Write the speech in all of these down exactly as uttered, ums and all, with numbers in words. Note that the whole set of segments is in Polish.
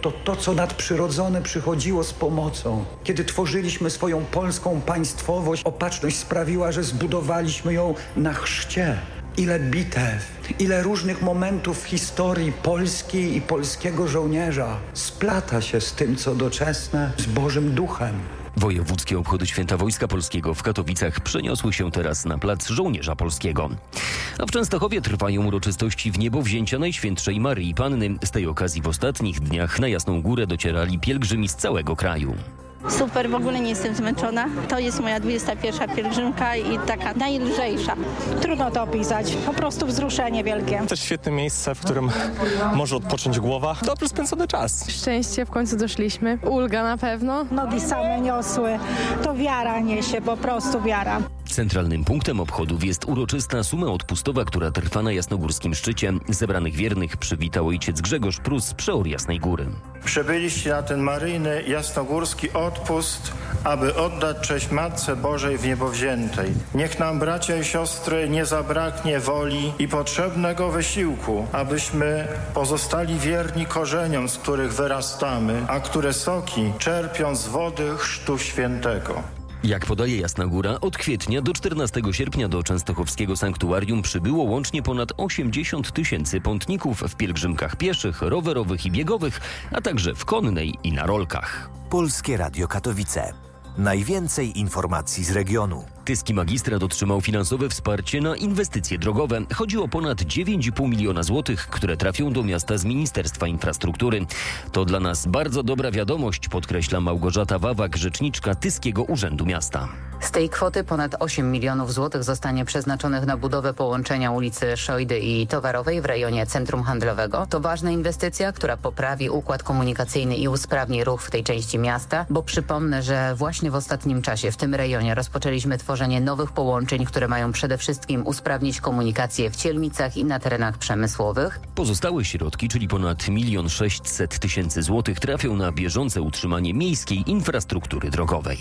to to, co nadprzyrodzone przychodziło z pomocą. Kiedy tworzyliśmy swoją polską państwowość, opatrzność sprawiła, że zbudowaliśmy ją na chrzcie. Ile bitew, ile różnych momentów w historii Polski i polskiego żołnierza splata się z tym, co doczesne, z Bożym Duchem. Wojewódzkie obchody Święta Wojska Polskiego w Katowicach przeniosły się teraz na plac Żołnierza Polskiego. A w Częstochowie trwają uroczystości wniebowzięcia Najświętszej Maryi Panny. Z tej okazji w ostatnich dniach na Jasną Górę docierali pielgrzymi z całego kraju. Super, w ogóle nie jestem zmęczona. To jest moja dwudziesta pierwsza pielgrzymka i taka najlżejsza. Trudno to opisać, po prostu wzruszenie wielkie. Też świetne miejsce, w którym może odpocząć głowa. Dobrze spędzony czas. Szczęście, w końcu doszliśmy. Ulga na pewno. Nogi same niosły. To wiara niesie, po prostu wiara. Centralnym punktem obchodów jest uroczysta suma odpustowa, która trwa na jasnogórskim szczycie. Zebranych wiernych przywitał ojciec Grzegorz Prus, przeor Jasnej Góry. Przybyliście na ten maryjny, jasnogórski odpust, aby oddać cześć Matce Bożej wniebowziętej. Niech nam, bracia i siostry, nie zabraknie woli i potrzebnego wysiłku, abyśmy pozostali wierni korzeniom, z których wyrastamy, a które soki czerpią z wody chrztu świętego. Jak podaje Jasna Góra, od kwietnia do czternastego sierpnia do częstochowskiego sanktuarium przybyło łącznie ponad osiemdziesiąt tysięcy pątników w pielgrzymkach pieszych, rowerowych i biegowych, a także w konnej i na rolkach. Polskie Radio Katowice. Najwięcej informacji z regionu. Tyski magistrat otrzymał finansowe wsparcie na inwestycje drogowe. Chodzi o ponad dziewięć i pół miliona złotych, które trafią do miasta z Ministerstwa Infrastruktury. To dla nas bardzo dobra wiadomość, podkreśla Małgorzata Wawak, rzeczniczka Tyskiego Urzędu Miasta. Z tej kwoty ponad osiem milionów złotych zostanie przeznaczonych na budowę połączenia ulicy Szojdy i Towarowej w rejonie Centrum Handlowego. To ważna inwestycja, która poprawi układ komunikacyjny i usprawni ruch w tej części miasta, bo przypomnę, że właśnie w ostatnim czasie w tym rejonie rozpoczęliśmy tworzenie nowych połączeń, które mają przede wszystkim usprawnić komunikację w Cielmicach i na terenach przemysłowych. Pozostałe środki, czyli ponad milion sześćset tysięcy złotych, trafią na bieżące utrzymanie miejskiej infrastruktury drogowej.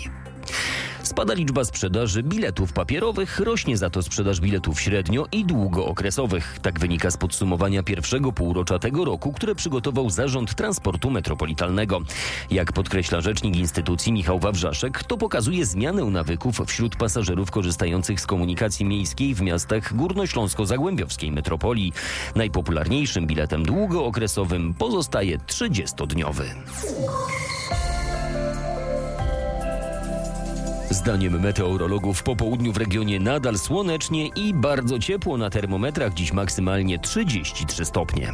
Spada liczba sprzedaży biletów papierowych, rośnie za to sprzedaż biletów średnio i długookresowych. Tak wynika z podsumowania pierwszego półrocza tego roku, które przygotował Zarząd Transportu Metropolitalnego. Jak podkreśla rzecznik instytucji Michał Wawrzaszek, to pokazuje zmianę nawyków wśród pasażerów korzystających z komunikacji miejskiej w miastach górnośląsko-zagłębiowskiej metropolii. Najpopularniejszym biletem długookresowym pozostaje trzydziestodniowy. Zdaniem meteorologów po południu w regionie nadal słonecznie i bardzo ciepło, na termometrach dziś maksymalnie trzydzieści trzy stopnie.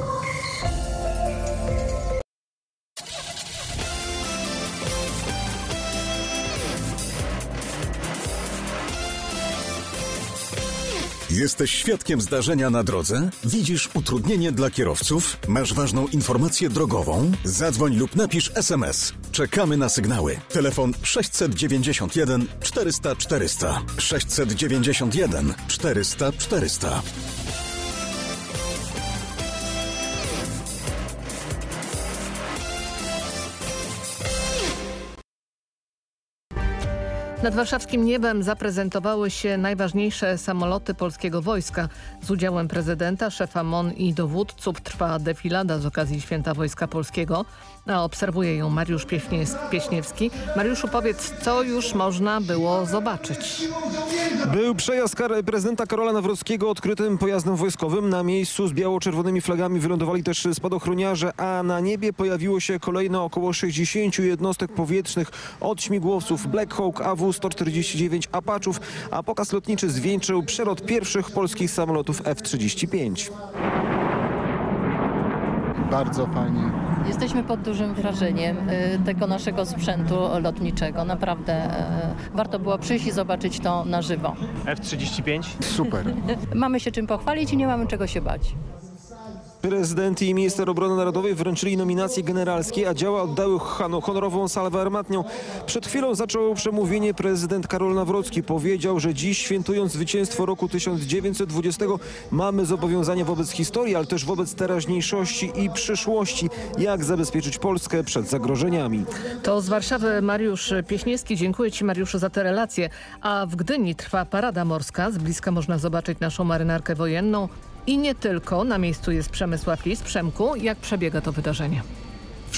Jesteś świadkiem zdarzenia na drodze? Widzisz utrudnienie dla kierowców? Masz ważną informację drogową? Zadzwoń lub napisz es em es. Czekamy na sygnały. Telefon sześćset dziewięćdziesiąt jeden czterysta czterysta. sześćset dziewięćdziesiąt jeden czterysta czterysta. Nad warszawskim niebem zaprezentowały się najważniejsze samoloty polskiego wojska. Z udziałem prezydenta, szefa M O N i dowódców trwa defilada z okazji Święta Wojska Polskiego, a obserwuje ją Mariusz Pieśniewski. Mariuszu, powiedz, co już można było zobaczyć? Był przejazd prezydenta Karola Nawrockiego odkrytym pojazdem wojskowym. Na miejscu z biało-czerwonymi flagami wylądowali też spadochroniarze, a na niebie pojawiło się kolejne około sześćdziesięciu jednostek powietrznych, od śmigłowców Black Hawk, A W sto czterdzieści dziewięć, Apaczów, a pokaz lotniczy zwieńczył przelot pierwszych polskich samolotów F trzydzieści pięć. Bardzo fajnie. Jesteśmy pod dużym wrażeniem tego naszego sprzętu lotniczego. Naprawdę warto było przyjść i zobaczyć to na żywo. F trzydzieści pięć? Super. Mamy się czym pochwalić i nie mamy czego się bać. Prezydent i minister obrony narodowej wręczyli nominacje generalskie, a działa oddały honorową salwę armatnią. Przed chwilą zaczął przemówienie prezydent Karol Nawrocki. Powiedział, że dziś, świętując zwycięstwo roku tysiąc dziewięćset dwudziestego, mamy zobowiązania wobec historii, ale też wobec teraźniejszości i przyszłości. Jak zabezpieczyć Polskę przed zagrożeniami. To z Warszawy Mariusz Pieśniewski. Dziękuję Ci, Mariuszu, za te relacje. A w Gdyni trwa parada morska. Z bliska można zobaczyć naszą marynarkę wojenną. I nie tylko. Na miejscu jest Przemysław Lis. Przemku, jak przebiega to wydarzenie?